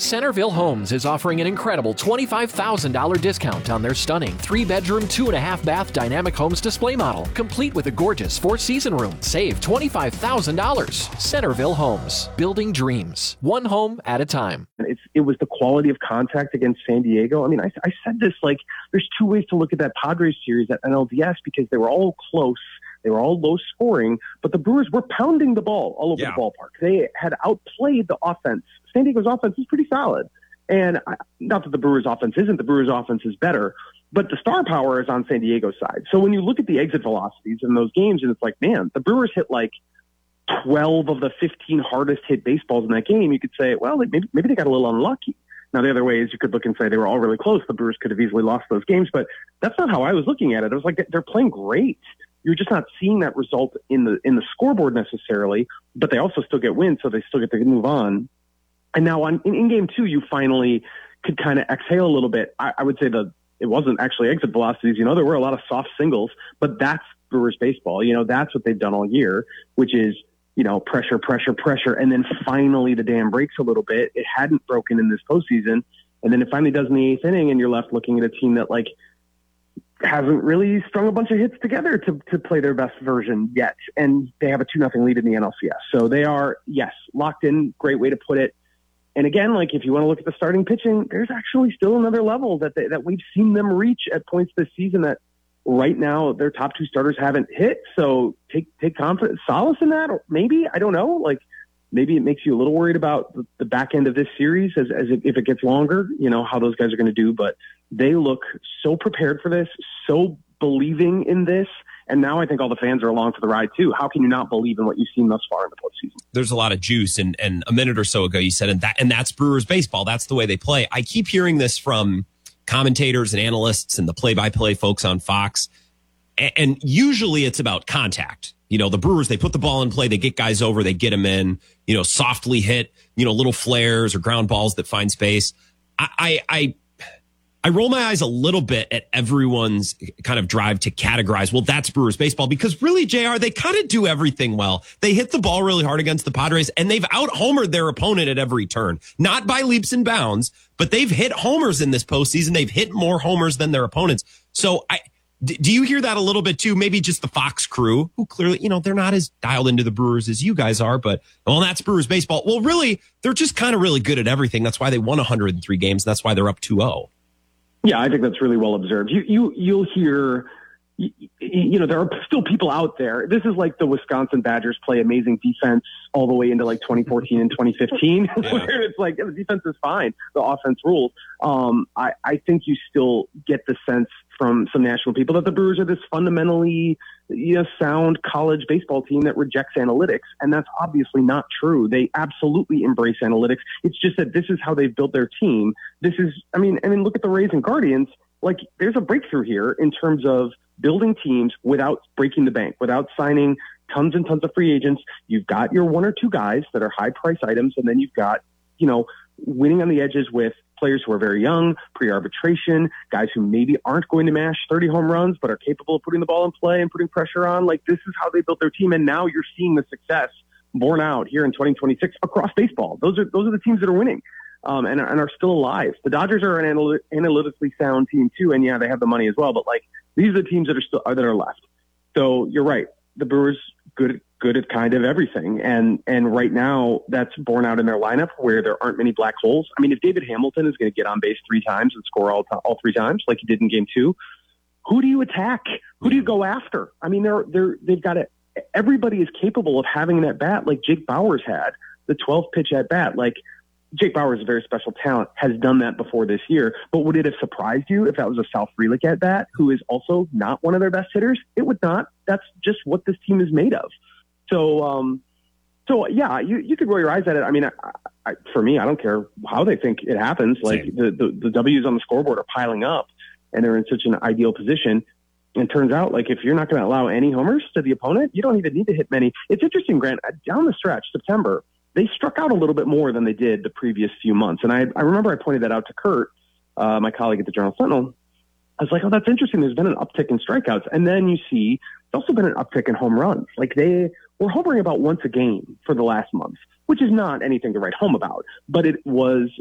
Centerville Homes is offering an incredible $25,000 discount on their stunning 3-bedroom, 2.5-bath dynamic homes display model, complete with a gorgeous 4-season room. Save $25,000. Centerville Homes, building dreams, one home at a time. It was the quality of contact against San Diego. I mean, I said this, like, there's two ways to look at that Padres series at NLDS because they were all close. They were all low scoring, but the Brewers were pounding the ball all over the ballpark. They had outplayed the offense. San Diego's offense is pretty solid. And not that the Brewers offense isn't, the Brewers offense is better, but the star power is on San Diego's side. So when you look at the exit velocities in those games, and it's like, man, the Brewers hit like 12 of the 15 hardest hit baseballs in that game, you could say, well, maybe they got a little unlucky. Now, the other way is you could look and say they were all really close. The Brewers could have easily lost those games, but that's not how I was looking at it. I was like, they're playing great. You're just not seeing that result in the scoreboard necessarily, but they also still get wins, so they still get to move on. And now in game two, you finally could kind of exhale a little bit. I would say it wasn't actually exit velocities. You know, there were a lot of soft singles, but that's Brewers baseball. You know, that's what they've done all year, which is, you know, pressure, pressure, pressure. And then finally the dam breaks a little bit. It hadn't broken in this postseason. And then it finally does in the eighth inning, and you're left looking at a team that, like, hasn't really strung a bunch of hits together to play their best version yet. And they have a 2-0 lead in the NLCS. So they are, yes, locked in. Great way to put it. And again, like, if you want to look at the starting pitching, there's actually still another level that we've seen them reach at points this season that right now their top two starters haven't hit. So take confidence, solace in that, or maybe, I don't know, like, maybe it makes you a little worried about the back end of this series if it gets longer, you know, how those guys are going to do. But they look so prepared for this, so believing in this. And now I think all the fans are along for the ride, too. How can you not believe in what you've seen thus far in the postseason? There's a lot of juice. And a minute or so ago, you said, and that's Brewers baseball. That's the way they play. I keep hearing this from commentators and analysts and the play-by-play folks on Fox. And usually it's about contact. You know, the Brewers, they put the ball in play, they get guys over, they get them in, you know, softly hit, you know, little flares or ground balls that find space. I roll my eyes a little bit at everyone's kind of drive to categorize, well, that's Brewers baseball, because really, JR, they kind of do everything well. They hit the ball really hard against the Padres, and they've out-homered their opponent at every turn. Not by leaps and bounds, but they've hit homers in this postseason. They've hit more homers than their opponents. So do you hear that a little bit too? Maybe just the Fox crew, who clearly, you know, they're not as dialed into the Brewers as you guys are, but, well, that's Brewers baseball. Well, really, they're just kind of really good at everything. That's why they won 103 games. That's why they're up 2-0. Yeah, I think that's really well observed. You'll hear, you know, there are still people out there. This is like the Wisconsin Badgers play amazing defense all the way into like 2014 and 2015, where it's like, the defense is fine, the offense rules. I think you still get the sense from some national people that the Brewers are this fundamentally, you know, sound college baseball team that rejects analytics. And that's obviously not true. They absolutely embrace analytics. It's just that this is how they've built their team. This is, I mean, look at the Rays and Guardians. Like, there's a breakthrough here in terms of building teams without breaking the bank, without signing tons and tons of free agents. You've got your one or two guys that are high price items. And then you've got, you know, winning on the edges with players who are very young, pre-arbitration, guys who maybe aren't going to mash 30 home runs, but are capable of putting the ball in play and putting pressure on. Like, this is how they built their team. And now you're seeing the success borne out here in 2026 across baseball. Those are the teams that are winning, and are still alive. The Dodgers are an analytically sound team too. And yeah, they have the money as well, but like, these are the teams that are left. So you're right. The Brewers good at kind of everything. And right now that's borne out in their lineup where there aren't many black holes. I mean, if David Hamilton is going to get on base 3 times and score all 3 times, like he did in game 2, who do you attack? Who do you go after? I mean, they've got it. Everybody is capable of having an at bat like Jake Bauers had, the 12 pitch at bat. Like, Jake Bauers is a very special talent, has done that before this year. But would it have surprised you if that was a Sal Frelick at bat, who is also not one of their best hitters? It would not. That's just what this team is made of. So yeah, you could roll your eyes at it. I mean, for me, I don't care how they think it happens. Like, the W's on the scoreboard are piling up, and they're in such an ideal position. And it turns out, like, if you're not going to allow any homers to the opponent, you don't even need to hit many. It's interesting, Grant, down the stretch, September, they struck out a little bit more than they did the previous few months. And I remember I pointed that out to Kurt, my colleague at the Journal-Sentinel. I was like, oh, that's interesting. There's been an uptick in strikeouts. And then you see there's also been an uptick in home runs. Like, they were hovering about once a game for the last month, which is not anything to write home about. But it was